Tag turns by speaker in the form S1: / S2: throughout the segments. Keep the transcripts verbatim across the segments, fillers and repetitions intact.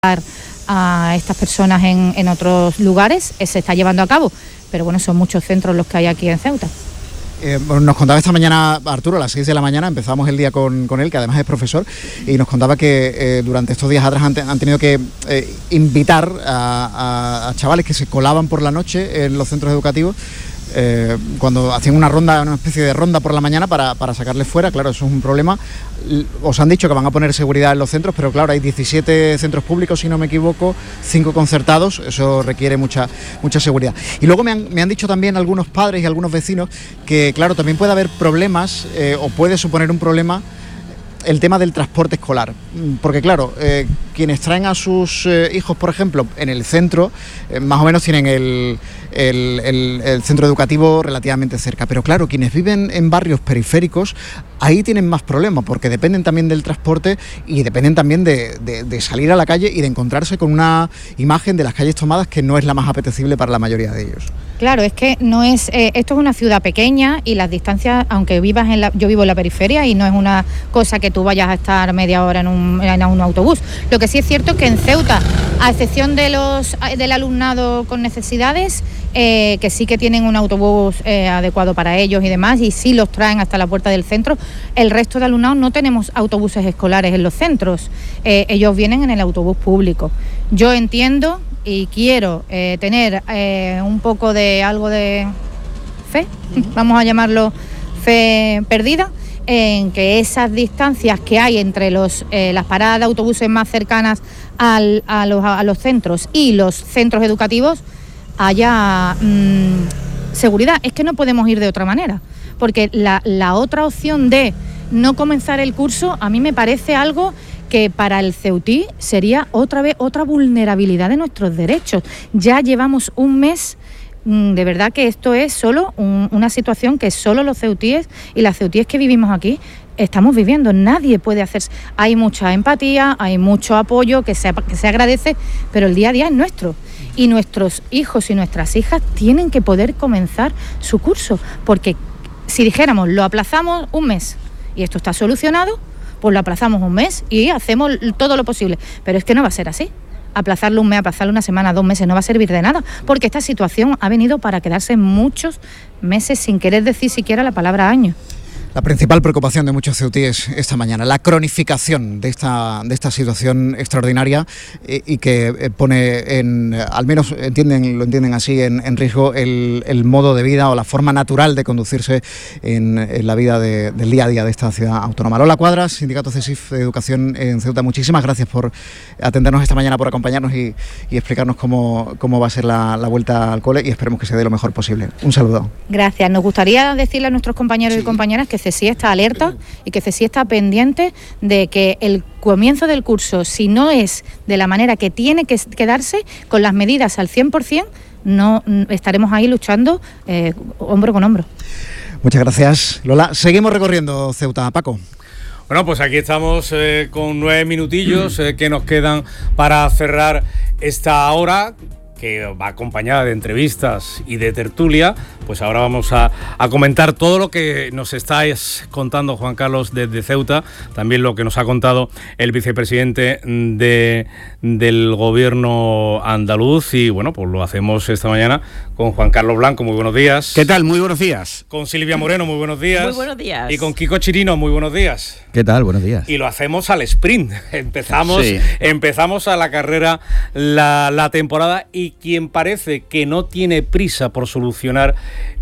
S1: a estas personas en, en otros lugares, se está llevando a cabo, pero bueno, son muchos centros los que hay aquí en Ceuta.
S2: Eh, bueno, nos contaba esta mañana Arturo, a las seis de la mañana, empezamos el día con, con él, que además es profesor, y nos contaba que eh, durante estos días atrás han, han tenido que eh, invitar a, a, a chavales que se colaban por la noche en los centros educativos, eh, cuando hacían una ronda, una especie de ronda por la mañana para, para sacarles fuera. Claro, eso es un problema. Os han dicho que van a poner seguridad en los centros, pero claro, hay diecisiete centros públicos, si no me equivoco, cinco concertados, eso requiere mucha, mucha seguridad. Y luego me han, me han dicho también algunos padres y algunos vecinos que, claro, también puede haber problemas, eh, o puede suponer un problema el tema del transporte escolar, porque claro, eh, quienes traen a sus eh, hijos, por ejemplo, en el centro, eh, más o menos tienen el, el, el, el centro educativo relativamente cerca, pero claro, quienes viven en barrios periféricos, ahí tienen más problemas, porque dependen también del transporte y dependen también de, de, de salir a la calle y de encontrarse con una imagen de las calles tomadas que no es la más apetecible para la mayoría de ellos.
S1: Claro, es que no es, eh, esto es una ciudad pequeña y las distancias, aunque vivas en la, yo vivo en la periferia y no es una cosa que tú vayas a estar media hora en un, en un autobús. Lo que sí es cierto es que en Ceuta, a excepción de los del alumnado con necesidades, eh, que sí que tienen un autobús eh, adecuado para ellos y demás, y sí los traen hasta la puerta del centro, el resto de alumnados no tenemos autobuses escolares en los centros, eh, ellos vienen en el autobús público. Yo entiendo y quiero eh, tener eh, un poco de algo de fe, vamos a llamarlo fe perdida, en que esas distancias que hay entre los, eh, las paradas de autobuses más cercanas al, a, los, a los centros y los centros educativos haya mmm, seguridad. Es que no podemos ir de otra manera, porque la, la otra opción de no comenzar el curso a mí me parece algo que para el ceutí sería otra vez otra vulnerabilidad de nuestros derechos. Ya llevamos un mes, de verdad que esto es solo un, una situación que solo los ceutíes y las ceutíes que vivimos aquí estamos viviendo. Nadie puede hacer. Hay mucha empatía, hay mucho apoyo que se, que se agradece, pero el día a día es nuestro. Y nuestros hijos y nuestras hijas tienen que poder comenzar su curso, porque si dijéramos lo aplazamos un mes y esto está solucionado, pues lo aplazamos un mes y hacemos todo lo posible. Pero es que no va a ser así. Aplazarlo un mes, aplazarlo una semana, dos meses, no va a servir de nada, porque esta situación ha venido para quedarse muchos meses sin querer decir siquiera la palabra año.
S2: La principal preocupación de muchos ceutíes esta mañana, la cronificación de esta, de esta situación extraordinaria y, y que pone en, al menos entienden, lo entienden así, en, en riesgo el, el modo de vida o la forma natural de conducirse en, en la vida de, del día a día de esta ciudad autónoma. Lola Cuadras, Sindicato CESIF de Educación en Ceuta, muchísimas gracias por atendernos esta mañana, por acompañarnos y, y explicarnos cómo, cómo va a ser la, la vuelta al cole, y esperemos que se dé lo mejor posible. Un saludo.
S1: Gracias. Nos gustaría decirle a nuestros compañeros sí. y compañeras que CESIF está alerta y que CESIF está pendiente de que el comienzo del curso, si no es de la manera que tiene que quedarse, con las medidas al cien por ciento, no estaremos ahí luchando eh, hombro con hombro.
S2: Muchas gracias, Lola. Seguimos recorriendo Ceuta. Paco.
S3: Bueno, pues aquí estamos eh, con nueve minutillos eh, que nos quedan para cerrar esta hora, que va acompañada de entrevistas y de tertulia. Pues ahora vamos a, a comentar todo lo que nos estáis contando, Juan Carlos, desde Ceuta, también lo que nos ha contado el vicepresidente de, del gobierno andaluz, y bueno, pues lo hacemos esta mañana con Juan Carlos Blanco. Muy buenos días.
S4: ¿Qué tal? Muy buenos días.
S3: Con Silvia Moreno, muy buenos días.
S5: Muy buenos días.
S3: Y con Kiko Chirino, muy buenos días.
S4: ¿Qué tal? Buenos días.
S3: Y lo hacemos al sprint. Empezamos, sí. empezamos a la carrera la, la temporada, y quien parece que no tiene prisa por solucionar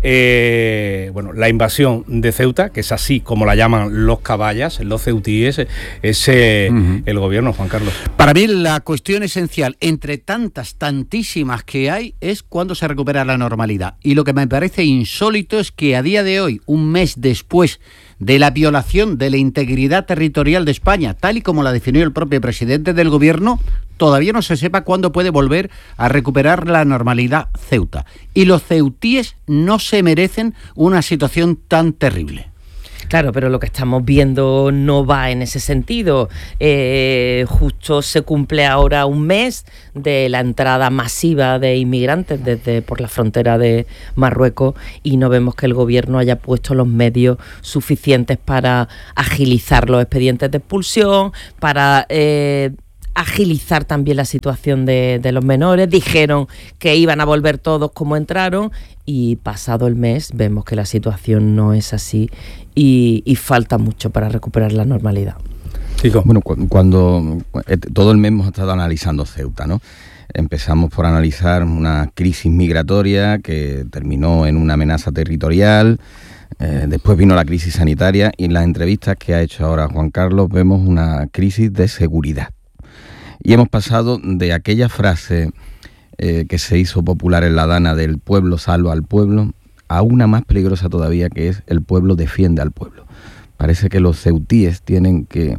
S3: eh, bueno, la invasión de Ceuta, que es así como la llaman los caballas, los ceutíes, es eh, uh-huh. el gobierno, Juan Carlos.
S4: Para mí la cuestión esencial, entre tantas, tantísimas que hay, es cuándo se recupera la normalidad. Y lo que me parece insólito es que a día de hoy, un mes después de la violación de la integridad territorial de España, tal y como la definió el propio presidente del gobierno, todavía no se sepa cuándo puede volver a recuperar la normalidad Ceuta. Y los ceutíes no se merecen una situación tan terrible.
S5: Claro, pero lo que estamos viendo no va en ese sentido. Eh, justo se cumple ahora un mes de la entrada masiva de inmigrantes desde por la frontera de Marruecos, y no vemos que el gobierno haya puesto los medios suficientes para agilizar los expedientes de expulsión, para... Eh, agilizar también la situación de, de los menores. Dijeron que iban a volver todos como entraron y pasado el mes vemos que la situación no es así y, y falta mucho para recuperar la normalidad.
S6: Chico. Bueno, cu- cuando eh, todo el mes hemos estado analizando Ceuta, ¿no? Empezamos por analizar una crisis migratoria que terminó en una amenaza territorial. Eh, después vino la crisis sanitaria y en las entrevistas que ha hecho ahora Juan Carlos vemos una crisis de seguridad. Y hemos pasado de aquella frase eh, que se hizo popular en la Dana del pueblo salva al pueblo a una más peligrosa todavía, que es el pueblo defiende al pueblo. Parece que los ceutíes tienen que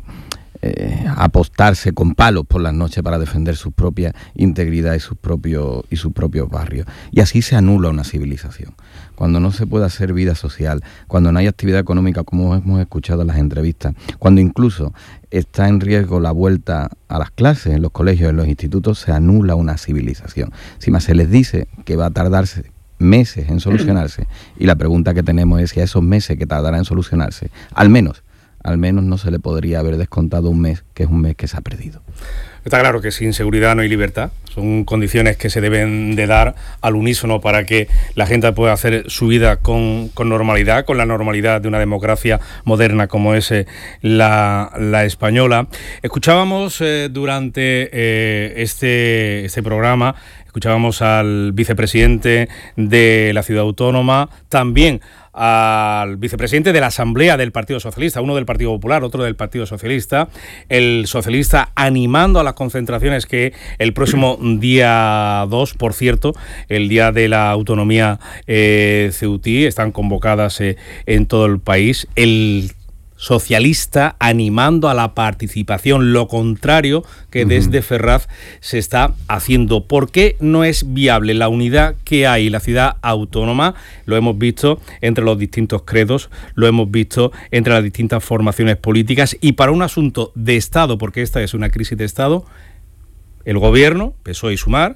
S6: eh, apostarse con palos por las noches para defender su propia integridad y sus propios y sus propios barrios. Y así se anula una civilización. Cuando no se puede hacer vida social, cuando no hay actividad económica, como hemos escuchado en las entrevistas, cuando incluso está en riesgo la vuelta a las clases en los colegios, en los institutos, se anula una civilización. Encima se les dice que va a tardarse meses en solucionarse y la pregunta que tenemos es si a esos meses que tardará en solucionarse, al menos, al menos no se le podría haber descontado un mes, que es un mes que se ha perdido.
S3: Está claro que sin seguridad no hay libertad. Son condiciones que se deben de dar al unísono para que la gente pueda hacer su vida con, con normalidad, con la normalidad de una democracia moderna como es eh, la, la española. Escuchábamos eh, durante eh, este, este programa, escuchábamos al vicepresidente de la Ciudad Autónoma, también al vicepresidente de la Asamblea del Partido Socialista, uno del Partido Popular, otro del Partido Socialista, el socialista animando a las concentraciones que el próximo día dos, por cierto, el Día de la Autonomía eh, ceutí, están convocadas eh, en todo el país. El socialista animando a la participación, lo contrario que desde Ferraz se está haciendo. ¿Por qué no es viable la unidad que hay en la ciudad autónoma? Lo hemos visto entre los distintos credos, lo hemos visto entre las distintas formaciones políticas y para un asunto de Estado, porque esta es una crisis de Estado, el gobierno, P S O E y Sumar,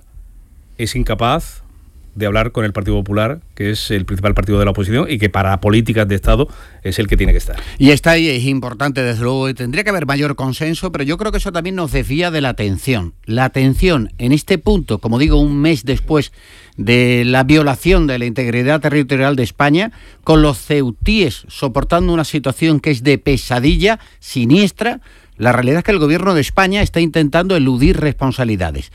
S3: es incapaz de hablar con el Partido Popular, que es el principal partido de la oposición y que para políticas de Estado es el que tiene que estar.
S4: Y está ahí, es importante, desde luego, tendría que haber mayor consenso, pero yo creo que eso también nos desvía de la atención. La atención en este punto, como digo, un mes después de la violación de la integridad territorial de España, con los ceutíes soportando una situación que es de pesadilla, siniestra, la realidad es que el gobierno de España está intentando eludir responsabilidades.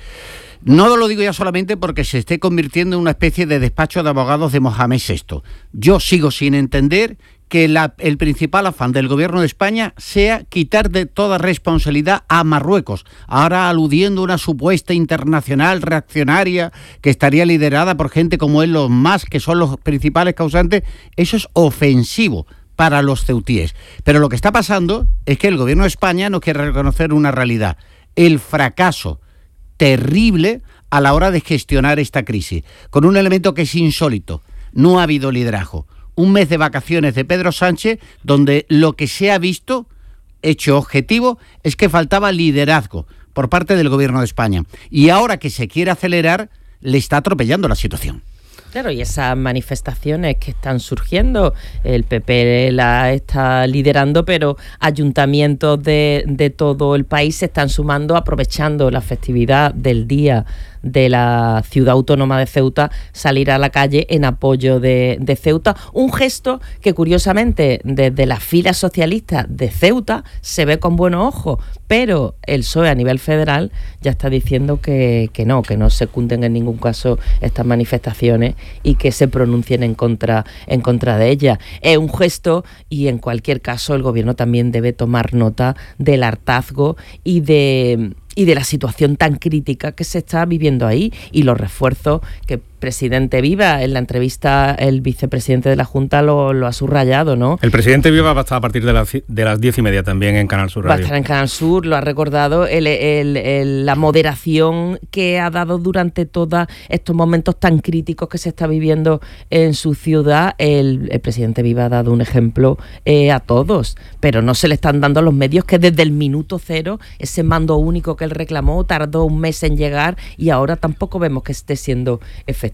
S4: No lo digo ya solamente porque se esté convirtiendo en una especie de despacho de abogados de Mohamed sexto. Yo sigo sin entender que la, el principal afán del gobierno de España sea quitar de toda responsabilidad a Marruecos, ahora aludiendo a una supuesta internacional reaccionaria que estaría liderada por gente como él, los más que son los principales causantes. Eso es ofensivo para los ceutíes. Pero lo que está pasando es que el gobierno de España no quiere reconocer una realidad: el fracaso terrible a la hora de gestionar esta crisis, con un elemento que es insólito: no ha habido liderazgo. Un mes de vacaciones de Pedro Sánchez donde lo que se ha visto, hecho objetivo, es que faltaba liderazgo por parte del gobierno de España. Y ahora que se quiere acelerar, le está atropellando la situación.
S5: Claro, y esas manifestaciones que están surgiendo, el P P la está liderando, pero ayuntamientos de, de todo el país se están sumando, aprovechando la festividad del Día de la Ciudad Autónoma de Ceuta, salir a la calle en apoyo de, de Ceuta. Un gesto que, curiosamente, desde las filas socialistas de Ceuta se ve con buenos ojos, pero el P S O E a nivel federal ya está diciendo que, que no, que no secunden en ningún caso estas manifestaciones y que se pronuncien en contra, en contra de ellas. Es un gesto y, en cualquier caso, el gobierno también debe tomar nota del hartazgo y de... y de la situación tan crítica que se está viviendo ahí y los refuerzos que presidente Viva, en la entrevista el vicepresidente de la Junta lo, lo ha subrayado, ¿no?
S3: El presidente Viva va a estar a partir de las, de las diez y media también en Canal Sur Radio.
S5: Va a estar en Canal Sur, lo ha recordado, el, el, el, la moderación que ha dado durante todos estos momentos tan críticos que se está viviendo en su ciudad. El, el presidente Viva ha dado un ejemplo eh, a todos, pero no se le están dando los medios que desde el minuto cero, ese mando único que él reclamó, tardó un mes en llegar y ahora tampoco vemos que esté siendo efectivo.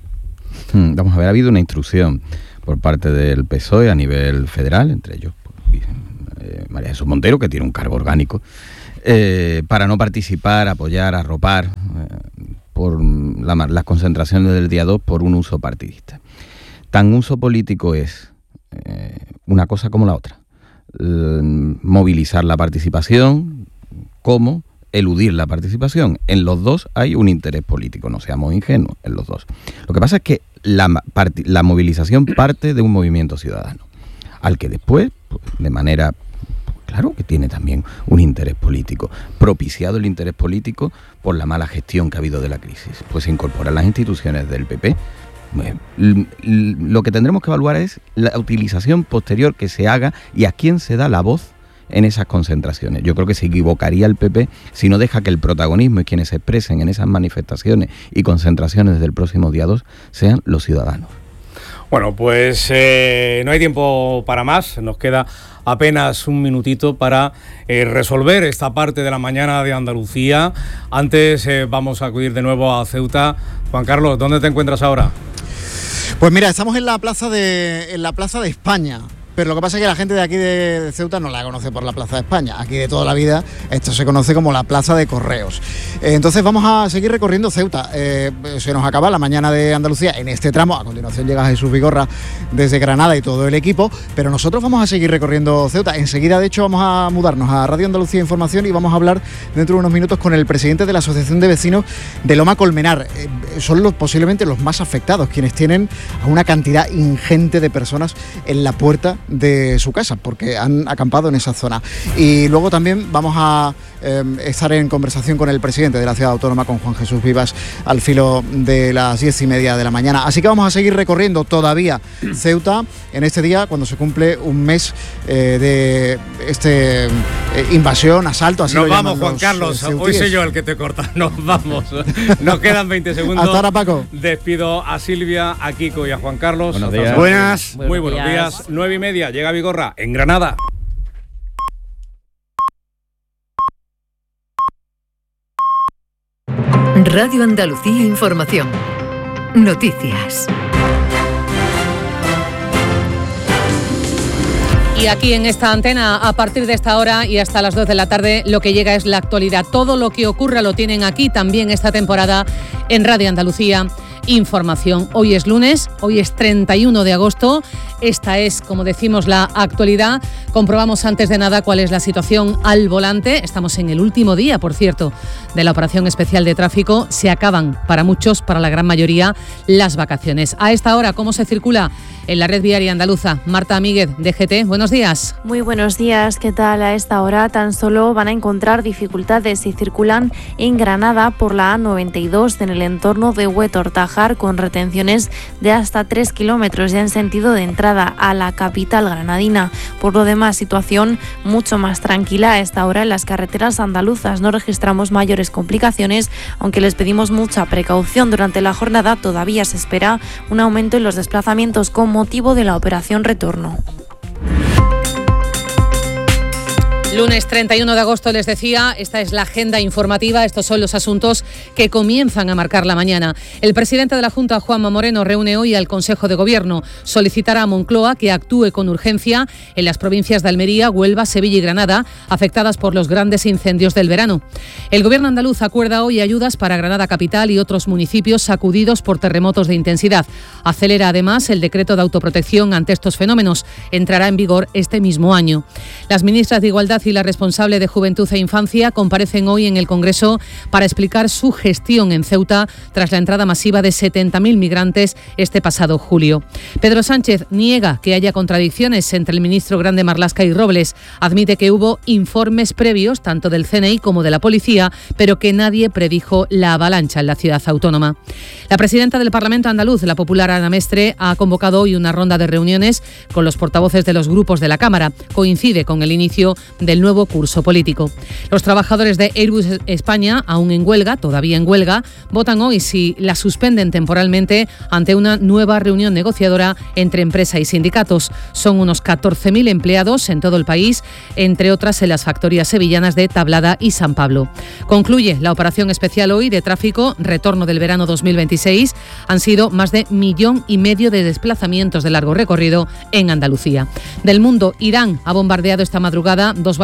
S6: Hmm, vamos a ver, ha habido una instrucción por parte del P S O E a nivel federal, entre ellos eh, María Jesús Montero, que tiene un cargo orgánico, eh, para no participar, apoyar, arropar eh, por la, las concentraciones del día dos por un uso partidista. Tan uso político es eh, una cosa como la otra. Eh, movilizar la participación como eludir la participación. En los dos hay un interés político, no seamos ingenuos, en los dos. Lo que pasa es que la, la movilización parte de un movimiento ciudadano, al que después, pues, de manera, claro que tiene también un interés político, propiciado el interés político por la mala gestión que ha habido de la crisis, pues se incorporan las instituciones del P P. Lo que tendremos que evaluar es la utilización posterior que se haga y a quién se da la voz en esas concentraciones. Yo creo que se equivocaría el P P si no deja que el protagonismo y quienes se expresen en esas manifestaciones y concentraciones del próximo día dos sean los ciudadanos.
S3: Bueno, pues eh, no hay tiempo para más, nos queda apenas un minutito para eh, resolver esta parte de la mañana de Andalucía. Antes eh, vamos a acudir de nuevo a Ceuta. Juan Carlos, ¿dónde te encuentras ahora?
S2: Pues mira, estamos en la plaza de, en la Plaza de España. Pero lo que pasa es que la gente de aquí de, de Ceuta no la conoce por la Plaza de España. Aquí de toda la vida esto se conoce como la Plaza de Correos. Eh, entonces vamos a seguir recorriendo Ceuta. Eh, se nos acaba la mañana de Andalucía en este tramo. A continuación llega Jesús Vigorra desde Granada y todo el equipo. Pero nosotros vamos a seguir recorriendo Ceuta. Enseguida, de hecho, vamos a mudarnos a Radio Andalucía Información y vamos a hablar dentro de unos minutos con el presidente de la Asociación de Vecinos de Loma Colmenar. Eh, son los, posiblemente los más afectados, quienes tienen a una cantidad ingente de personas en la puerta de su casa, porque han acampado en esa zona. Y luego también vamos a eh, estar en conversación con el presidente de la Ciudad Autónoma, con Juan Jesús Vivas, al filo de las diez y media de la mañana. Así que vamos a seguir recorriendo todavía Ceuta en este día, cuando se cumple un mes eh, de este eh, invasión, asalto. Así
S3: Nos vamos, Juan Carlos. Eh, hoy soy yo el que te corta. Nos vamos. Nos quedan veinte segundos.
S2: Hasta ahora, Paco.
S3: Despido a Silvia, a Kiko y a Juan Carlos.
S6: Buenos días.
S2: Buenas.
S3: Muy buenos días. días. Nueve y media. Llega Vigorra en Granada.
S7: Radio Andalucía Información. Noticias.
S8: Y aquí en esta antena, a partir de esta hora y hasta las dos de la tarde, lo que llega es la actualidad. Todo lo que ocurra lo tienen aquí también esta temporada en Radio Andalucía Información. Hoy es lunes, hoy es treinta y uno de agosto. Esta es, como decimos, la actualidad. Comprobamos antes de nada cuál es la situación al volante. Estamos en el último día, por cierto, de la operación especial de tráfico. Se acaban para muchos, para la gran mayoría, las vacaciones. A esta hora, ¿cómo se circula en la red viaria andaluza? Marta Míguez, D G T, buenos días.
S9: Muy buenos días, ¿qué tal? A esta hora tan solo van a encontrar dificultades si circulan en Granada por la A noventa y dos en el entorno de Huetor-Tajar, con retenciones de hasta tres kilómetros ya en sentido de entrada a la capital granadina. Por lo demás, situación mucho más tranquila a esta hora en las carreteras andaluzas. No registramos mayores complicaciones, aunque les pedimos mucha precaución. Durante la jornada todavía se espera un aumento en los desplazamientos con motivo de la operación Retorno.
S8: Lunes treinta y uno de agosto, les decía, esta es la agenda informativa, estos son los asuntos que comienzan a marcar la mañana. El presidente de la Junta, Juanma Moreno, reúne hoy al Consejo de Gobierno. Solicitará a Moncloa que actúe con urgencia en las provincias de Almería, Huelva, Sevilla y Granada, afectadas por los grandes incendios del verano. El Gobierno andaluz acuerda hoy ayudas para Granada Capital y otros municipios sacudidos por terremotos de intensidad. Acelera además el decreto de autoprotección ante estos fenómenos. Entrará en vigor este mismo año. Las ministras de Igualdad y la responsable de Juventud e Infancia comparecen hoy en el Congreso para explicar su gestión en Ceuta tras la entrada masiva de setenta mil migrantes este pasado julio. Pedro Sánchez niega que haya contradicciones entre el ministro Grande Marlaska y Robles. Admite que hubo informes previos, tanto del C N I como de la policía, pero que nadie predijo la avalancha en la ciudad autónoma. La presidenta del Parlamento andaluz, la popular Ana Mestre, ha convocado hoy una ronda de reuniones con los portavoces de los grupos de la Cámara. Coincide con el inicio del nuevo curso político. Los trabajadores de Airbus España, aún en huelga, todavía en huelga, votan hoy si la suspenden temporalmente ante una nueva reunión negociadora entre empresa y sindicatos. Son unos catorce mil empleados en todo el país, entre otras en las factorías sevillanas de Tablada y San Pablo. Concluye la operación especial hoy de tráfico, retorno del verano dos mil veintiséis. Han sido más de millón y medio de desplazamientos de largo recorrido en Andalucía. Del mundo, Irán ha bombardeado esta madrugada dos bases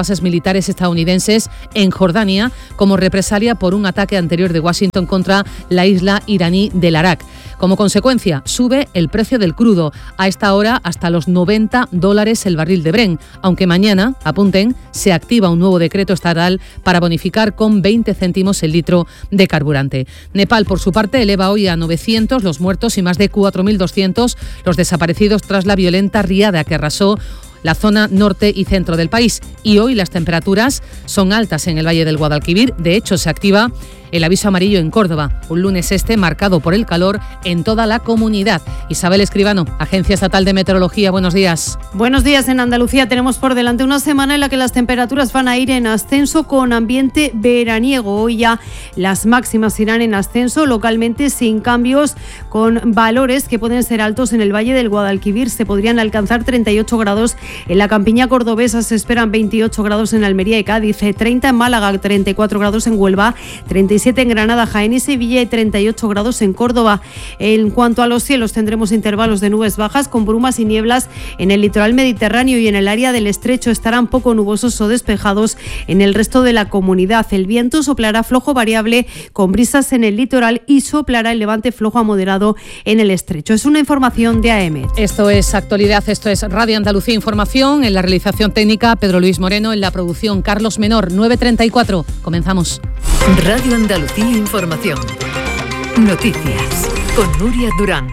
S8: bases militares estadounidenses en Jordania como represalia por un ataque anterior de Washington contra la isla iraní del Arak. Como consecuencia, sube el precio del crudo, a esta hora hasta los noventa dólares el barril de Brent, aunque mañana, apunten, se activa un nuevo decreto estatal para bonificar con veinte céntimos el litro de carburante. Nepal, por su parte, eleva hoy a novecientos los muertos y más de cuatro mil doscientos los desaparecidos tras la violenta riada que arrasó la zona norte y centro del país. Y hoy las temperaturas son altas en el Valle del Guadalquivir. De hecho, se activa el aviso amarillo en Córdoba, un lunes este marcado por el calor en toda la comunidad. Isabel Escribano, Agencia Estatal de Meteorología, buenos días.
S10: Buenos días. En Andalucía tenemos por delante una semana en la que las temperaturas van a ir en ascenso con ambiente veraniego. Hoy ya las máximas irán en ascenso, localmente sin cambios, con valores que pueden ser altos en el Valle del Guadalquivir. Se podrían alcanzar treinta y ocho grados en la campiña cordobesa, se esperan veintiocho grados en Almería y Cádiz, treinta en Málaga, treinta y cuatro grados en Huelva, treinta y siete en Granada, Jaén y Sevilla y treinta y ocho grados en Córdoba. En cuanto a los cielos, tendremos intervalos de nubes bajas con brumas y nieblas en el litoral mediterráneo y en el área del estrecho. Estarán poco nubosos o despejados en el resto de la comunidad. El viento soplará flojo variable con brisas en el litoral y soplará el levante flojo a moderado en el estrecho. Es una información de A E M E T.
S8: Esto es actualidad, esto es Radio Andalucía Información. En la realización técnica, Pedro Luis Moreno. En la producción, Carlos Menor. nueve treinta y cuatro. Comenzamos.
S7: Radio Andalucía Información. Noticias con Nuria Durán.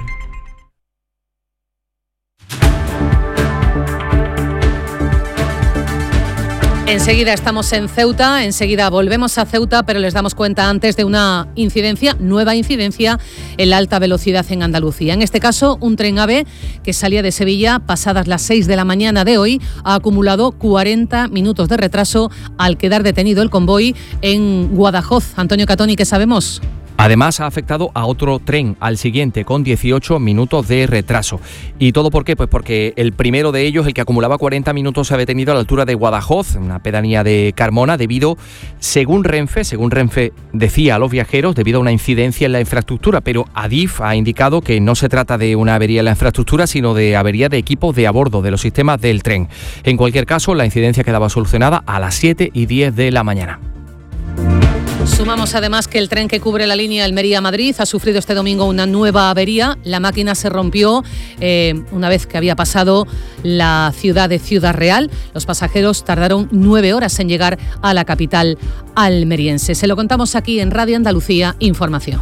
S8: Enseguida estamos en Ceuta, enseguida volvemos a Ceuta, pero les damos cuenta antes de una incidencia, nueva incidencia en la alta velocidad en Andalucía. En este caso, un tren AVE que salía de Sevilla pasadas las seis de la mañana de hoy ha acumulado cuarenta minutos de retraso al quedar detenido el convoy en Guadajoz. Antonio Catoni, ¿qué sabemos?
S11: Además, ha afectado a otro tren, al siguiente, con dieciocho minutos de retraso. ¿Y todo por qué? Pues porque el primero de ellos, el que acumulaba cuarenta minutos, se ha detenido a la altura de Guadajoz, una pedanía de Carmona, debido, según Renfe, según Renfe decía a los viajeros, debido a una incidencia en la infraestructura. Pero Adif ha indicado que no se trata de una avería en la infraestructura, sino de avería de equipos de a bordo de los sistemas del tren. En cualquier caso, la incidencia quedaba solucionada a las siete y diez de la mañana.
S8: Sumamos además que el tren que cubre la línea Almería-Madrid ha sufrido este domingo una nueva avería. La máquina se rompió eh, una vez que había pasado la ciudad de Ciudad Real. Los pasajeros tardaron nueve horas en llegar a la capital almeriense. Se lo contamos aquí en Radio Andalucía Información.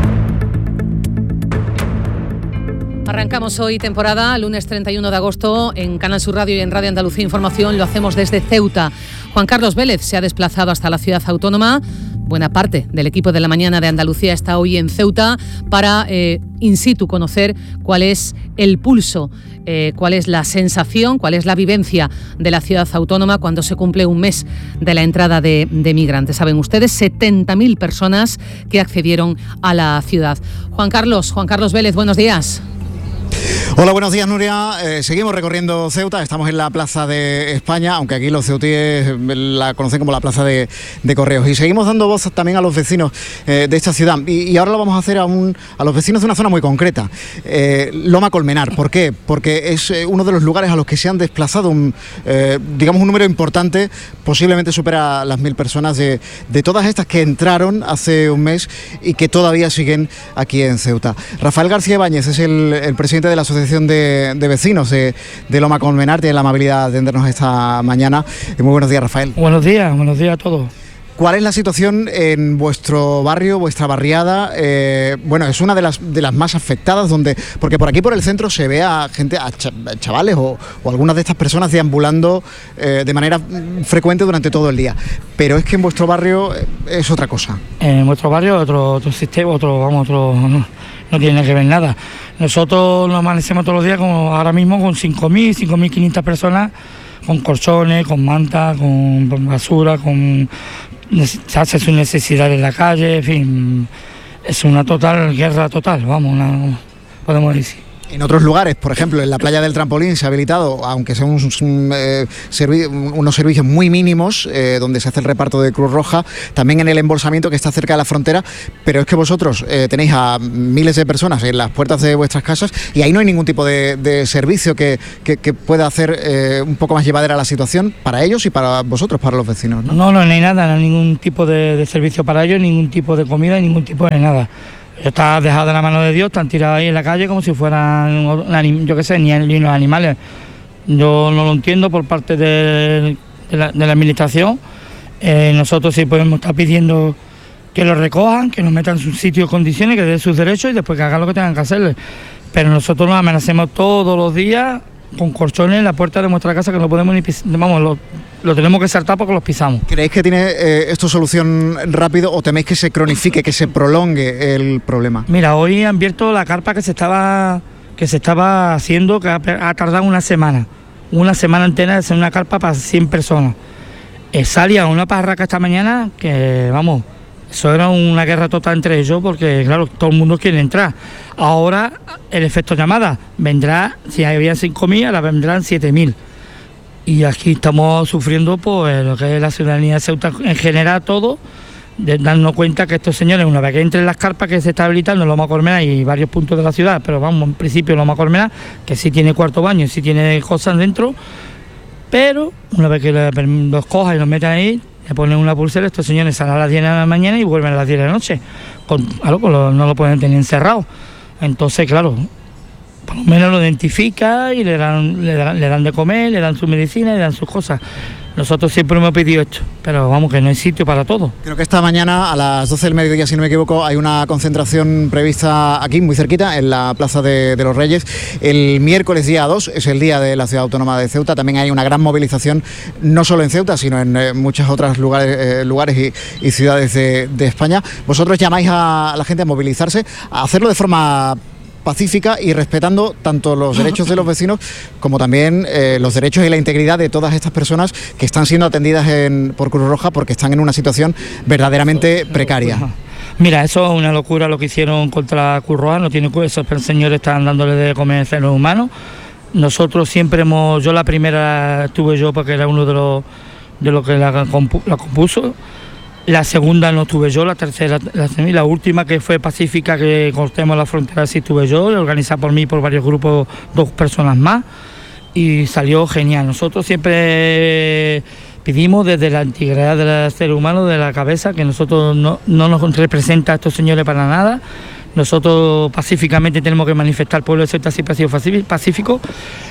S8: Arrancamos hoy temporada, lunes treinta y uno de agosto, en Canal Sur Radio y en Radio Andalucía Información. Lo hacemos desde Ceuta. Juan Carlos Vélez se ha desplazado hasta la ciudad autónoma. Buena parte del equipo de la mañana de Andalucía está hoy en Ceuta para eh, in situ conocer cuál es el pulso, eh, cuál es la sensación, cuál es la vivencia de la ciudad autónoma cuando se cumple un mes de la entrada de, de migrantes. Saben ustedes, setenta mil personas que accedieron a la ciudad. Juan Carlos, Juan Carlos Vélez, buenos días.
S2: Hola, buenos días, Nuria. Eh, seguimos recorriendo Ceuta, estamos en la Plaza de España, aunque aquí los ceutíes la conocen como la Plaza de, de Correos, y seguimos dando voz también a los vecinos eh, de esta ciudad, y, y ahora lo vamos a hacer a, un, a los vecinos de una zona muy concreta, eh, Loma Colmenar. ¿Por qué? Porque es eh, uno de los lugares a los que se han desplazado un, eh, digamos un número importante, posiblemente supera las mil personas de, de todas estas que entraron hace un mes y que todavía siguen aquí en Ceuta. Rafael García Ibáñez es el, el presidente de la Asociación de, de Vecinos de, de Loma Colmenar, tiene la amabilidad de atendernos esta mañana. Muy buenos días, Rafael.
S12: Buenos días, buenos días a todos.
S2: ¿Cuál es la situación en vuestro barrio, vuestra barriada? Eh, bueno, es una de las de las más afectadas, donde porque por aquí por el centro se ve a gente, a chavales o, o algunas de estas personas deambulando eh, de manera frecuente durante todo el día. Pero es que en vuestro barrio es otra cosa.
S12: En vuestro barrio otro otro sistema, otro vamos, otro no, no tiene que ver nada. Nosotros nos amanecemos todos los días como ahora mismo con cinco mil, cinco mil quinientas personas, con colchones, con mantas, con basura, con se hace sus necesidades en la calle, en fin, es una total guerra total, vamos, una, podemos decir.
S2: En otros lugares, por ejemplo, en la playa del Trampolín se ha habilitado, aunque sean un, un, eh, servi unos servicios muy mínimos, eh, donde se hace el reparto de Cruz Roja, también en el embolsamiento que está cerca de la frontera, pero es que vosotros eh, tenéis a miles de personas en las puertas de vuestras casas y ahí no hay ningún tipo de, de servicio que, que, que pueda hacer eh, un poco más llevadera la situación para ellos y para vosotros, para los vecinos, ¿no?
S12: No, no, no hay nada, no hay ningún tipo de, de servicio para ellos, ningún tipo de comida, ningún tipo de nada. Está dejado de la mano de Dios, están tirados ahí en la calle como si fueran, yo qué sé, ni, ni los animales. Yo no lo entiendo por parte de, de, la, de la administración. Eh, nosotros sí podemos estar pidiendo que los recojan, que nos metan en sus sitios, condiciones, que den sus derechos y después que hagan lo que tengan que hacerle. Pero nosotros nos amenacemos todos los días con colchones en la puerta de nuestra casa que no podemos ni pisar, vamos, lo, lo tenemos que saltar porque los pisamos.
S2: ¿Creéis que tiene eh, esto solución rápido o teméis que se cronifique, que se prolongue el problema?
S12: Mira, hoy han abierto la carpa que se estaba que se estaba haciendo, que ha, ha tardado una semana, una semana entera de hacer una carpa para cien personas. Eh, salía una parraca esta mañana que, vamos, eso era una guerra total entre ellos porque, claro, todo el mundo quiere entrar. Ahora, el efecto llamada, vendrá, si había cinco mil, ahora vendrán siete mil. Y aquí estamos sufriendo pues lo que es la ciudadanía de Ceuta en general, todo, de darnos cuenta que estos señores, una vez que entren las carpas que se está habilitando en Loma Colmenar y varios puntos de la ciudad, pero vamos, en principio Loma Colmenar, que sí tiene cuarto baño y sí tiene cosas dentro, pero una vez que los cojan y los metan ahí, le ponen una pulsera, estos señores salen a las diez de la mañana y vuelven a las diez de la noche. Con, claro, pues no lo pueden tener encerrado. Entonces, claro, por lo menos lo identifica y le dan, le dan, le dan de comer, le dan su medicina, le dan sus cosas. Nosotros siempre hemos pedido esto, pero vamos, que no hay sitio para todo.
S2: Creo que esta mañana a las doce del mediodía, si no me equivoco, hay una concentración prevista aquí, muy cerquita, en la Plaza de, de los Reyes. El miércoles día dos es el día de la Ciudad Autónoma de Ceuta. También hay una gran movilización, no solo en Ceuta, sino en eh, muchos otros lugares, eh, lugares y, y ciudades de, de España. Vosotros llamáis a la gente a movilizarse, a hacerlo de forma pacífica y respetando tanto los derechos de los vecinos como también eh, los derechos y la integridad de todas estas personas que están siendo atendidas en, por Cruz Roja porque están en una situación verdaderamente precaria.
S12: Mira, eso es una locura lo que hicieron contra Cruz Roja, no tiene esos señores están dándole de comer seres humanos. Nosotros siempre hemos, yo la primera estuve yo porque era uno de los de los que la, compu, la compuso. La segunda no estuve yo, la tercera, la, la última que fue pacífica, que cortemos la frontera, sí estuve yo, organizada por mí, por varios grupos, dos personas más, y salió genial. Nosotros siempre pedimos desde la integridad del ser humano, de la cabeza, que nosotros no, no nos representa a estos señores para nada. Nosotros pacíficamente tenemos que manifestar al pueblo de Ceuta siempre ha sido pacífico,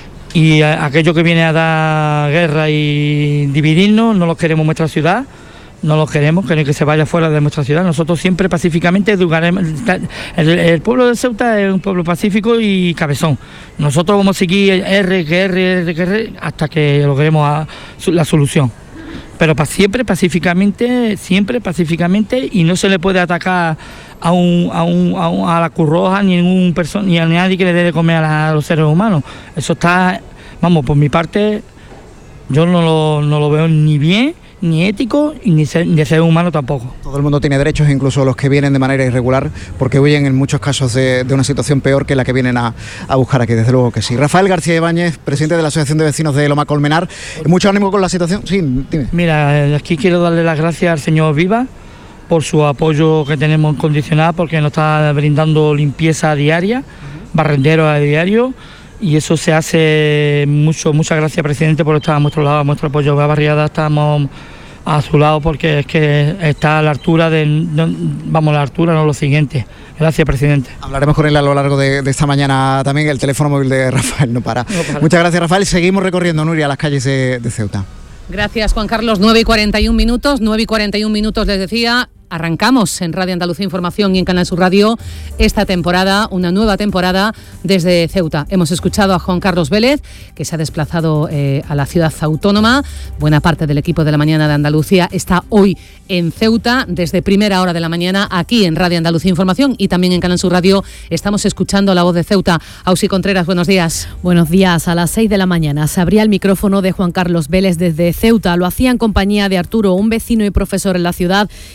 S12: y a, aquello que viene a dar guerra y dividirnos, no los queremos en nuestra ciudad. No los queremos, queremos que se vaya fuera de nuestra ciudad. Nosotros siempre pacíficamente educaremos. El, el pueblo de Ceuta es un pueblo pacífico y cabezón. Nosotros vamos a seguir R, que R, R, que R, hasta que logremos a, la solución. Pero para siempre pacíficamente, siempre pacíficamente, y no se le puede atacar a un, a, un, a, un, a la Cruz Roja ni a ningún persona, ni a nadie que le dé de comer a, la, a los seres humanos. Eso está, vamos, por mi parte, yo no lo, no lo veo ni bien, ni ético y ni ser, de ser humano tampoco.
S2: Todo el mundo tiene derechos, incluso los que vienen de manera irregular, porque huyen en muchos casos de, de una situación peor que la que vienen a, a buscar aquí, desde luego que sí. Rafael García Ibáñez, presidente de la Asociación de Vecinos de Loma Colmenar, mucho ánimo con la situación. Sí, dime.
S12: Mira, aquí quiero darle las gracias al señor Viva por su apoyo que tenemos incondicional, porque nos está brindando limpieza diaria, barrenderos a diario, y eso se hace mucho. Muchas gracias, presidente, por estar a nuestro lado, a nuestro apoyo. La barriada estamos a su lado porque es que está a la altura de, vamos, a la altura, no lo siguiente. Gracias, presidente.
S2: Hablaremos con él a lo largo de, de esta mañana también. El teléfono móvil de Rafael no para. No para. Muchas gracias, Rafael. Seguimos recorriendo, Nuria, las calles de, de Ceuta.
S8: Gracias, Juan Carlos. nueve y cuarenta y un minutos, nueve y cuarenta y un minutos les decía. Arrancamos en Radio Andalucía Información y en Canal Sur Radio esta temporada, una nueva temporada desde Ceuta. Hemos escuchado a Juan Carlos Vélez, que se ha desplazado eh, a la ciudad autónoma. Buena parte del equipo de la mañana de Andalucía está hoy en Ceuta, desde primera hora de la mañana, aquí en Radio Andalucía Información y también en Canal Sur Radio. Estamos escuchando la voz de Ceuta. Ausi Contreras, buenos días.
S13: Buenos días. A las seis de la mañana se abría el micrófono de Juan Carlos Vélez desde Ceuta. Lo hacía en compañía de Arturo, un vecino y profesor en la ciudad, que expresaba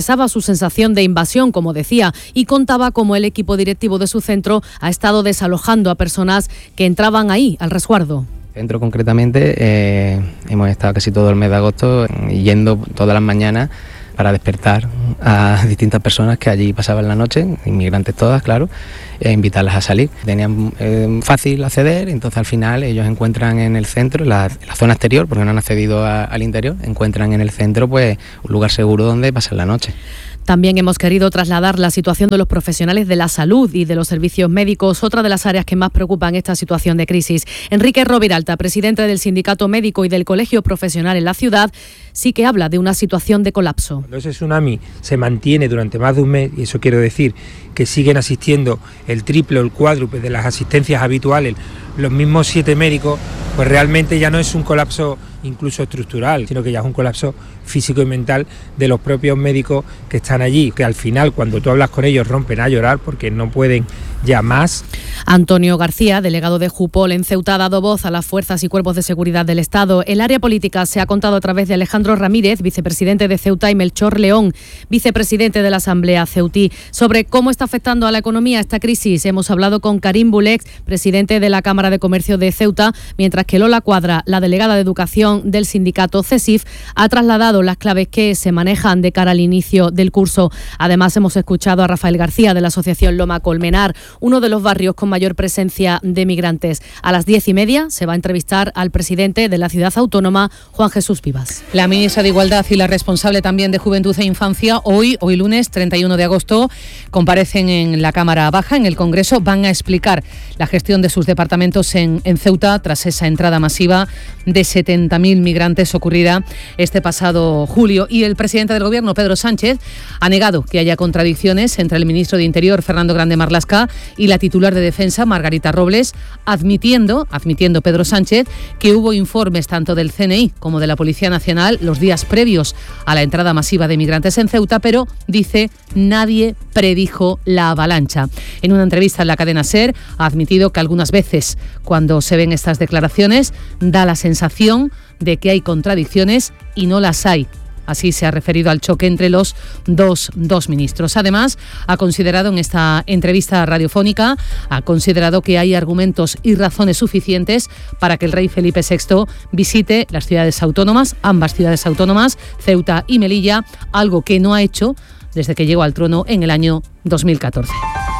S13: expresaba su sensación de invasión, como decía, y contaba cómo el equipo directivo de su centro ha estado desalojando a personas que entraban ahí, al resguardo.
S14: Centro concretamente, eh, hemos estado casi todo el mes de agosto yendo todas las mañanas para despertar a distintas personas que allí pasaban la noche, inmigrantes todas, claro, e invitarlas a salir. Tenían eh, fácil acceder, entonces al final ellos encuentran en el centro, en la, en la zona exterior, porque no han accedido a, al interior, encuentran en el centro pues un lugar seguro donde pasar la noche.
S13: También hemos querido trasladar la situación de los profesionales de la salud y de los servicios médicos, otra de las áreas que más preocupan esta situación de crisis. Enrique Roviralta, presidente del Sindicato Médico y del Colegio Profesional en la ciudad, sí que habla de una situación de colapso.
S15: Cuando ese tsunami se mantiene durante más de un mes, y eso quiero decir que siguen asistiendo el triple o el cuádruple de las asistencias habituales, los mismos siete médicos, pues realmente ya no es un colapso incluso estructural, sino que ya es un colapso físico y mental de los propios médicos que están allí, que al final cuando tú hablas con ellos rompen a llorar porque no pueden ya más.
S13: Antonio García, delegado de Jupol en Ceuta, ha dado voz a las fuerzas y cuerpos de seguridad del Estado. El área política se ha contado a través de Alejandro Ramírez, vicepresidente de Ceuta, y Melchor León, vicepresidente de la Asamblea Ceutí. Sobre cómo está afectando a la economía esta crisis, hemos hablado con Karim Bulex, presidente de la Cámara de Comercio de Ceuta, mientras que Lola Cuadra, la delegada de Educación del sindicato CESIF, ha trasladado las claves que se manejan de cara al inicio del curso. Además, hemos escuchado a Rafael García de la Asociación Loma Colmenar, uno de los barrios con mayor presencia de migrantes. A las diez y media se va a entrevistar al presidente de la ciudad autónoma, Juan Jesús Vivas.
S8: La ministra de Igualdad y la responsable también de Juventud e Infancia, hoy, hoy lunes treinta y uno de agosto, comparecen en la Cámara Baja, en el Congreso. Van a explicar la gestión de sus departamentos en, en Ceuta tras esa entrada masiva de setenta mil migrantes ocurrida este pasado julio. Y el presidente del Gobierno, Pedro Sánchez, ha negado que haya contradicciones entre el ministro de Interior, Fernando Grande Marlaska, y la titular de Defensa, Margarita Robles, admitiendo, admitiendo Pedro Sánchez, que hubo informes tanto del C N I como de la Policía Nacional los días previos a la entrada masiva de migrantes en Ceuta, pero, dice, nadie predijo la avalancha. En una entrevista en la cadena SER ha admitido que algunas veces, cuando se ven estas declaraciones, da la sensación de que hay contradicciones y no las hay. Así se ha referido al choque entre los dos, dos ministros. Además, ha considerado en esta entrevista radiofónica, ha considerado que hay argumentos y razones suficientes para que el rey Felipe sexto visite las ciudades autónomas, ambas ciudades autónomas, Ceuta y Melilla, algo que no ha hecho desde que llegó al trono en el año dos mil catorce.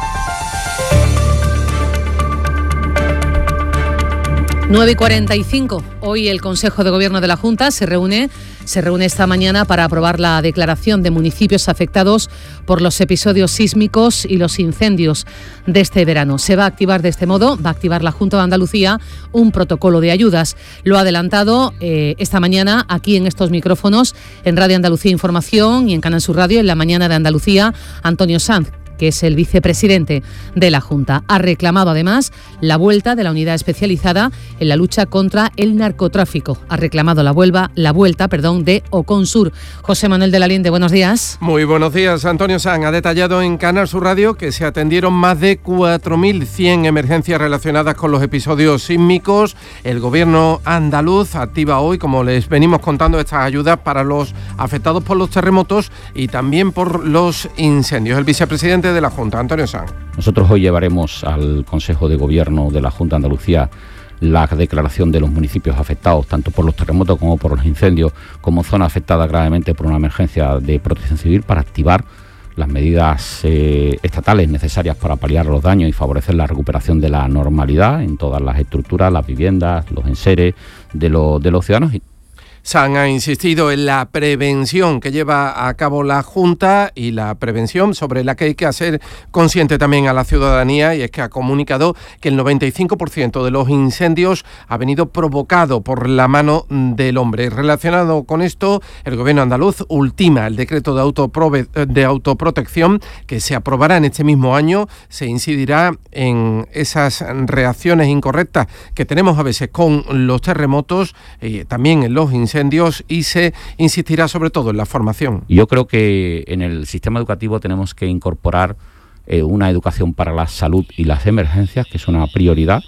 S8: nueve y cuarenta y cinco. Hoy el Consejo de Gobierno de la Junta se reúne, se reúne esta mañana para aprobar la declaración de municipios afectados por los episodios sísmicos y los incendios de este verano. Se va a activar de este modo, va a activar la Junta de Andalucía un protocolo de ayudas. Lo ha adelantado eh, esta mañana aquí en estos micrófonos, en Radio Andalucía Información y en Canal Sur Radio, en la mañana de Andalucía, Antonio Sanz, que es el vicepresidente de la Junta. Ha reclamado además la vuelta de la unidad especializada en la lucha contra el narcotráfico. Ha reclamado la vuelta, la vuelta, perdón, de Oconsur. José Manuel de la Linde, buenos días.
S16: Muy buenos días. Antonio Sanz ha detallado en Canal Sur Radio que se atendieron más de cuatro mil cien emergencias relacionadas con los episodios sísmicos. El gobierno andaluz activa hoy, como les venimos contando, estas ayudas para los afectados por los terremotos y también por los incendios. El vicepresidente de la Junta, Antonio Sanz.
S17: Nosotros hoy llevaremos al Consejo de Gobierno de la Junta de Andalucía la declaración de los municipios afectados, tanto por los terremotos como por los incendios, como zona afectada gravemente por una emergencia de protección civil, para activar las medidas eh, estatales necesarias para paliar los daños y favorecer la recuperación de la normalidad en todas las estructuras, las viviendas, los enseres de, lo, de los ciudadanos.
S16: Sanz ha insistido en la prevención que lleva a cabo la Junta y la prevención sobre la que hay que hacer consciente también a la ciudadanía, y es que ha comunicado que el noventa y cinco por ciento de los incendios ha venido provocado por la mano del hombre. Relacionado con esto, el gobierno andaluz ultima el decreto de, autoprove- de autoprotección que se aprobará en este mismo año. Se incidirá en esas reacciones incorrectas que tenemos a veces con los terremotos y también en los incendios. incendios y se insistirá sobre todo en la formación.
S17: Yo creo que en el sistema educativo tenemos que incorporar eh, una educación para la salud y las emergencias, que es una prioridad,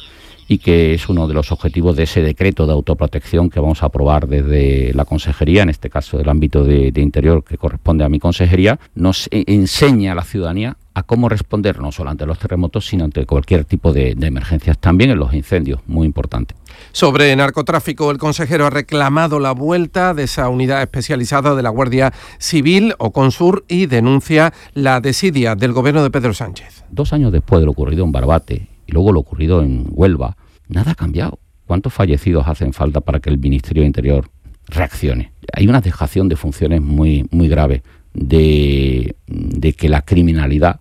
S17: y que es uno de los objetivos de ese decreto de autoprotección que vamos a aprobar desde la Consejería, en este caso del ámbito de, de Interior que corresponde a mi consejería. Nos enseña a la ciudadanía a cómo responder no solo ante los terremotos, sino ante cualquier tipo de, de emergencias, también en los incendios, muy importante.
S16: Sobre narcotráfico, el consejero ha reclamado la vuelta de esa unidad especializada de la Guardia Civil, Oconsur, y denuncia la desidia del gobierno de Pedro Sánchez.
S17: Dos años después de lo ocurrido en Barbate y luego lo ocurrido en Huelva, nada ha cambiado. ¿Cuántos fallecidos hacen falta para que el Ministerio de Interior reaccione? Hay una dejación de funciones muy, muy grave de, de que la criminalidad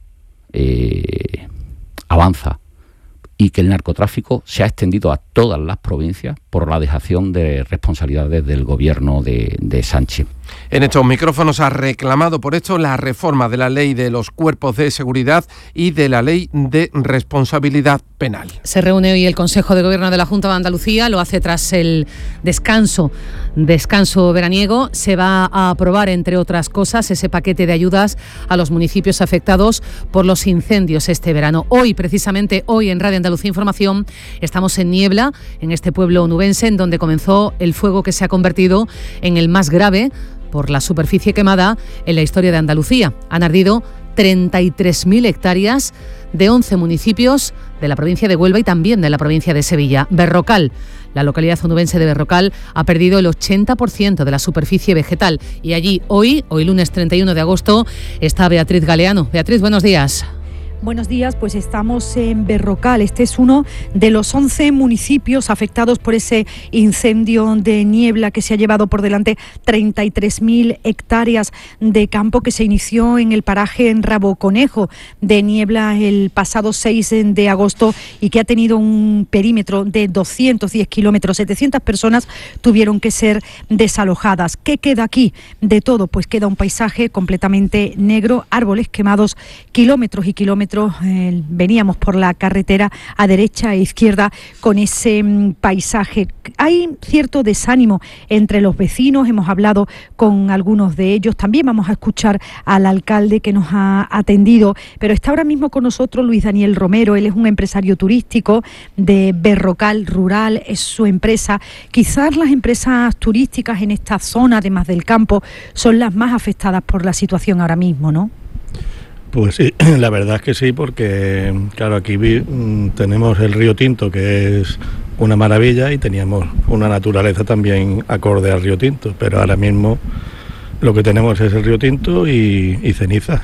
S17: eh, avanza y que el narcotráfico se ha extendido a todas las provincias por la dejación de responsabilidades del gobierno de, de Sánchez.
S16: En estos micrófonos ha reclamado por esto la reforma de la ley de los cuerpos de seguridad y de la ley de responsabilidad penal.
S8: Se reúne hoy el Consejo de Gobierno de la Junta de Andalucía, lo hace tras el descanso, descanso veraniego. Se va a aprobar, entre otras cosas, ese paquete de ayudas a los municipios afectados por los incendios este verano. Hoy, precisamente hoy, en Radio Andalucía Información, estamos en Niebla, en este pueblo onubense, en donde comenzó el fuego que se ha convertido en el más grave por la superficie quemada en la historia de Andalucía. Han ardido treinta y tres mil hectáreas de once municipios de la provincia de Huelva y también de la provincia de Sevilla. Berrocal, la localidad onubense de Berrocal, ha perdido el ochenta por ciento de la superficie vegetal. Y allí hoy, hoy lunes treinta y uno de agosto, está Beatriz Galeano. Beatriz, buenos días.
S18: Buenos días, pues estamos en Berrocal. Este es uno de los once municipios afectados por ese incendio de niebla que se ha llevado por delante treinta y tres mil hectáreas de campo, que se inició en el paraje en Raboconejo de Niebla el pasado seis de agosto y que ha tenido un perímetro de doscientos diez kilómetros. setecientas personas tuvieron que ser desalojadas. ¿Qué queda aquí? De todo, pues queda un paisaje completamente negro, árboles quemados, kilómetros y kilómetros. Eh, veníamos por la carretera a derecha e izquierda con ese mm, paisaje. Hay cierto desánimo entre los vecinos, hemos hablado con algunos de ellos, también vamos a escuchar al alcalde que nos ha atendido, pero está ahora mismo con nosotros Luis Daniel Romero. Él es un empresario turístico de Berrocal Rural, es su empresa. Quizás las empresas turísticas en esta zona, además del campo, son las más afectadas por la situación ahora mismo, ¿no?
S19: Pues sí, la verdad es que sí, porque claro, aquí vi, tenemos el río Tinto, que es una maravilla, y teníamos una naturaleza también acorde al río Tinto, pero ahora mismo lo que tenemos es el río Tinto y, y ceniza.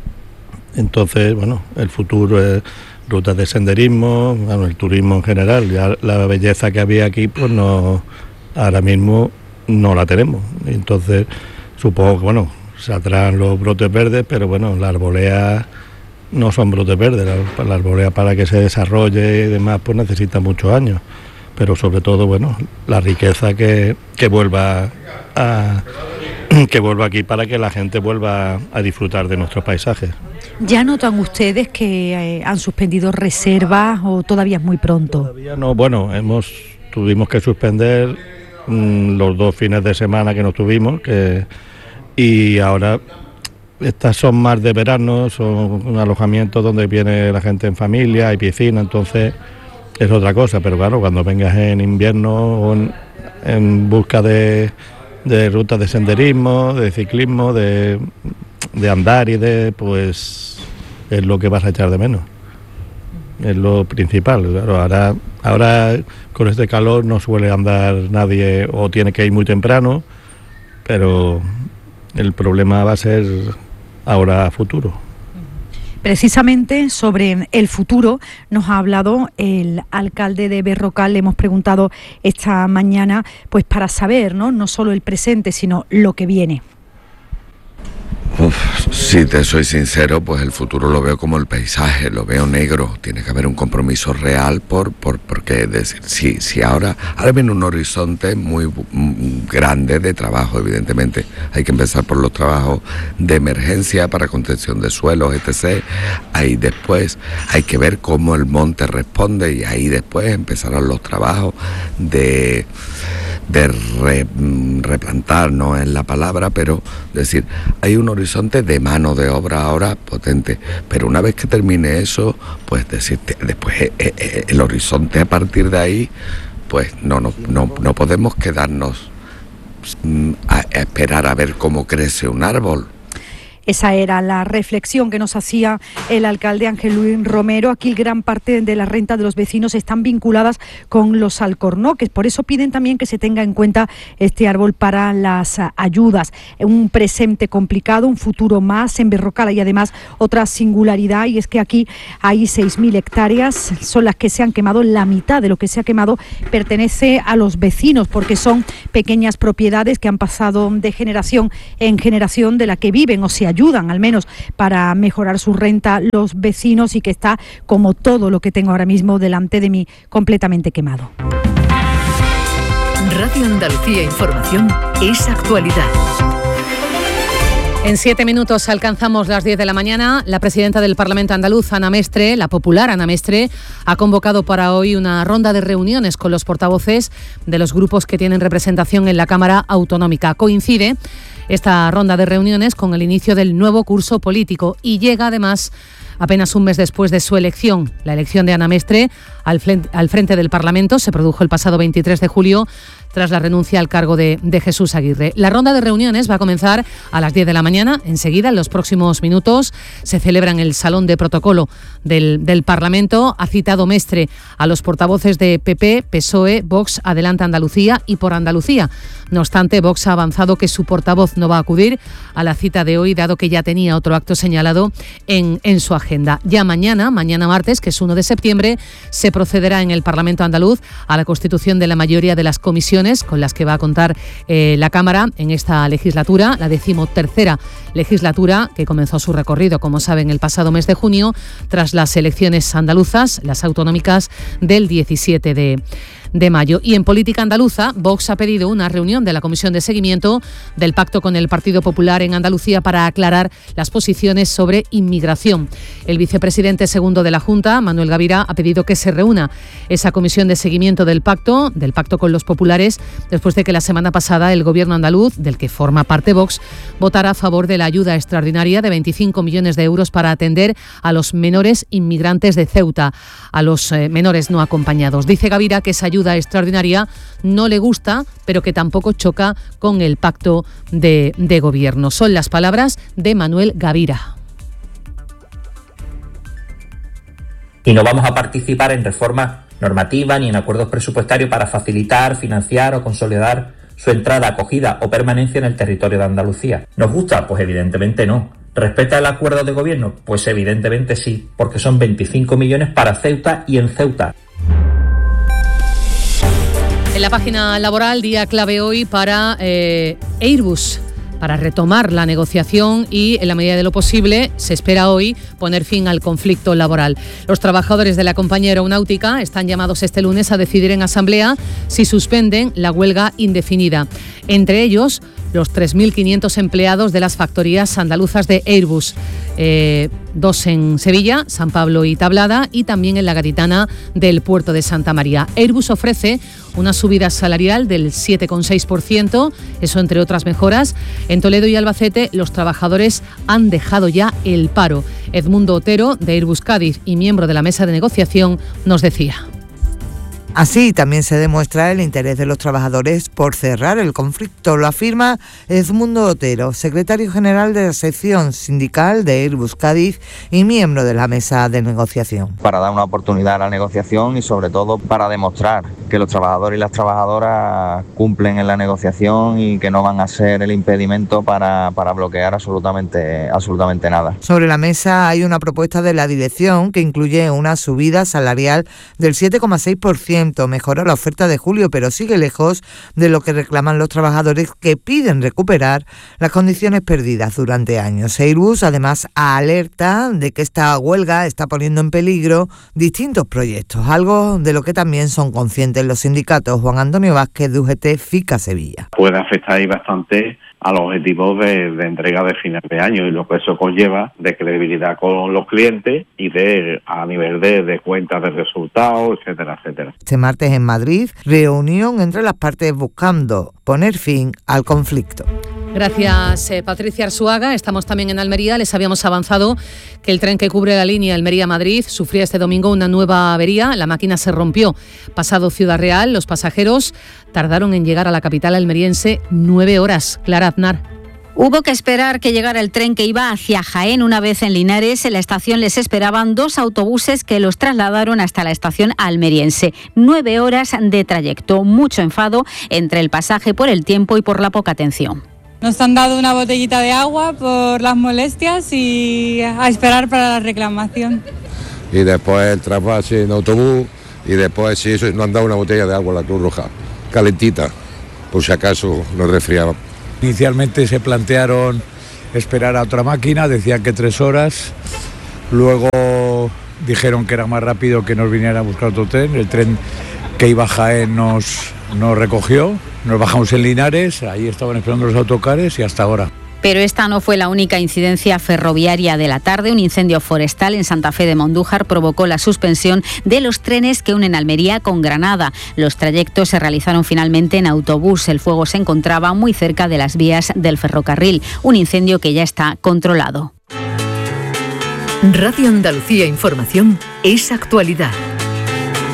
S19: Entonces, bueno, el futuro es rutas de senderismo, bueno, el turismo en general. Ya la belleza que había aquí, pues no, ahora mismo no la tenemos. Entonces, supongo que, bueno, saldrán los brotes verdes, pero bueno, la arbolea no son brotes verdes. La, la arbolea, para que se desarrolle y demás, pues necesita muchos años. Pero sobre todo, bueno, la riqueza que, que vuelva a, que vuelva aquí para que la gente vuelva a disfrutar de nuestros paisajes.
S18: ¿Ya notan ustedes que eh, han suspendido reservas o todavía es muy pronto?
S19: Todavía no, bueno, hemos tuvimos que suspender mmm, los dos fines de semana que nos tuvimos, que y ahora estas son más de verano, son un alojamiento donde viene la gente en familia, hay piscina, entonces es otra cosa. Pero claro, cuando vengas en invierno o en, en busca de, de rutas de senderismo, de ciclismo, de, de andar y de, pues es lo que vas a echar de menos. Es lo principal. Claro, ahora, ahora con este calor no suele andar nadie o tiene que ir muy temprano, pero el problema va a ser ahora a futuro.
S18: Precisamente sobre el futuro nos ha hablado el alcalde de Berrocal. Le hemos preguntado esta mañana, pues para saber, ¿no?, no solo el presente, sino lo que viene.
S20: Uf, si te soy sincero, pues el futuro lo veo como el paisaje, lo veo negro. Tiene que haber un compromiso real por, por porque decir, si, si ahora, ahora viene un horizonte muy m, grande de trabajo, evidentemente. Hay que empezar por los trabajos de emergencia para contención de suelos, etcétera. Ahí después hay que ver cómo el monte responde y ahí después empezarán los trabajos de de re, replantar, no es la palabra, pero decir, hay un horizonte de mano de obra ahora potente, pero una vez que termine eso, pues decirte, después eh, eh, el horizonte a partir de ahí, pues no, no, no, no podemos quedarnos a, a esperar a ver cómo crece un árbol.
S18: Esa era la reflexión que nos hacía el alcalde Ángel Luis Romero. Aquí gran parte de la renta de los vecinos están vinculadas con los alcornoques. Por eso piden también que se tenga en cuenta este árbol para las ayudas. Un presente complicado, un futuro más en Berrocal y además otra singularidad, y es que aquí hay seis mil hectáreas, son las que se han quemado. La mitad de lo que se ha quemado pertenece a los vecinos porque son pequeñas propiedades que han pasado de generación en generación, de la que viven o se ayudan al menos para mejorar su renta los vecinos, y que está, como todo lo que tengo ahora mismo delante de mí, completamente quemado.
S7: Radio Andalucía Información es actualidad.
S8: En siete minutos alcanzamos las diez de la mañana. La presidenta del Parlamento andaluz, Ana Mestre, la popular Ana Mestre, ha convocado para hoy una ronda de reuniones con los portavoces de los grupos que tienen representación en la Cámara Autonómica. Coincide esta ronda de reuniones con el inicio del nuevo curso político y llega además apenas un mes después de su elección. La elección de Ana Mestre al frente, al frente del Parlamento se produjo el pasado veintitrés de julio tras la renuncia al cargo de, de Jesús Aguirre. La ronda de reuniones va a comenzar a las diez de la mañana. Enseguida, en los próximos minutos, se celebra en el Salón de Protocolo del, del Parlamento. Ha citado Mestre a los portavoces de P P, P S O E, Vox, Adelante Andalucía y Por Andalucía. No obstante, Vox ha avanzado que su portavoz no va a acudir a la cita de hoy, dado que ya tenía otro acto señalado en, en su agenda. Ya mañana, mañana martes, que es uno de septiembre, se procederá en el Parlamento andaluz a la constitución de la mayoría de las comisiones con las que va a contar eh, la Cámara en esta legislatura, la decimotercera legislatura, que comenzó su recorrido, como saben, el pasado mes de junio, tras las elecciones andaluzas, las autonómicas del diecisiete de mayo. Y en política andaluza, Vox ha pedido una reunión de la Comisión de Seguimiento del Pacto con el Partido Popular en Andalucía para aclarar las posiciones sobre inmigración. El vicepresidente segundo de la Junta, Manuel Gavira, ha pedido que se reúna esa Comisión de Seguimiento del Pacto, del Pacto con los Populares, después de que la semana pasada el Gobierno andaluz, del que forma parte Vox, votara a favor de la ayuda extraordinaria de veinticinco millones de euros para atender a los menores inmigrantes de Ceuta, a los eh, menores no acompañados. Dice Gavira que esa ayuda extraordinaria no le gusta, pero que tampoco choca con el pacto de, de gobierno. Son las palabras de Manuel Gavira.
S21: Y no vamos a participar en reformas normativas ni en acuerdos presupuestarios para facilitar, financiar o consolidar su entrada, acogida o permanencia en el territorio de Andalucía. ¿Nos gusta? Pues evidentemente no. ¿Respeta el acuerdo de gobierno? Pues evidentemente sí, porque son veinticinco millones para Ceuta y en Ceuta.
S8: En la página laboral, día clave hoy para eh, Airbus, para retomar la negociación y, en la medida de lo posible, se espera hoy poner fin al conflicto laboral. Los trabajadores de la compañía aeronáutica están llamados este lunes a decidir en asamblea si suspenden la huelga indefinida. Entre ellos, los tres mil quinientos empleados de las factorías andaluzas de Airbus, eh, dos en Sevilla, San Pablo y Tablada, y también en la Gaditana del puerto de Santa María. Airbus ofrece una subida salarial del siete coma seis por ciento, eso entre otras mejoras. En Toledo y Albacete los trabajadores han dejado ya el paro. Edmundo Otero, de Airbus Cádiz y miembro de la mesa de negociación, nos decía:
S22: Así también se demuestra el interés de los trabajadores por cerrar el conflicto, lo afirma Edmundo Otero, secretario general de la sección sindical de Airbus Cádiz y miembro de la mesa de negociación.
S23: Para dar una oportunidad a la negociación y sobre todo para demostrar que los trabajadores y las trabajadoras cumplen en la negociación y que no van a ser el impedimento para, para bloquear absolutamente, absolutamente nada.
S22: Sobre la mesa hay una propuesta de la dirección que incluye una subida salarial del siete coma seis por ciento. Mejora la oferta de julio, pero sigue lejos de lo que reclaman los trabajadores, que piden recuperar las condiciones perdidas durante años. Airbus además alerta de que esta huelga está poniendo en peligro distintos proyectos, algo de lo que también son conscientes los sindicatos. Juan Antonio Vázquez, de U G T FICA Sevilla.
S24: Puede afectar ahí bastante
S1: a los objetivos de, de entrega de final de año, y lo que eso conlleva de credibilidad con los clientes y de a nivel de, de cuentas de resultados, etcétera, etcétera.
S22: Este martes en Madrid, reunión entre las partes buscando poner fin al conflicto.
S8: Gracias, eh, Patricia Arzuaga. Estamos también en Almería. Les habíamos avanzado que el tren que cubre la línea Almería-Madrid sufría este domingo una nueva avería. La máquina se rompió. Pasado Ciudad Real, los pasajeros tardaron en llegar a la capital almeriense nueve horas. Clara Aznar.
S4: Hubo que esperar que llegara el tren que iba hacia Jaén. Una vez en Linares, en la estación les esperaban dos autobuses que los trasladaron hasta la estación almeriense. Nueve horas de trayecto. Mucho enfado entre el pasaje por el tiempo y por la poca atención.
S5: Nos han dado una botellita de agua por las molestias y a esperar para la reclamación.
S24: Y después el trasvase en autobús y después si eso nos han dado una botella de agua a la Cruz Roja, calentita, por si acaso nos resfriaba.
S25: Inicialmente se plantearon esperar a otra máquina, decían que tres horas, luego dijeron que era más rápido que nos viniera a buscar otro tren, el tren que iba a Jaén nos, nos recogió. Nos bajamos en Linares, ahí estaban esperando los autocares y hasta ahora.
S4: Pero esta no fue la única incidencia ferroviaria de la tarde. Un incendio forestal en Santa Fe de Mondújar provocó la suspensión de los trenes que unen Almería con Granada. Los trayectos se realizaron finalmente en autobús. El fuego se encontraba muy cerca de las vías del ferrocarril. Un incendio que ya está controlado.
S7: Radio Andalucía Información es actualidad.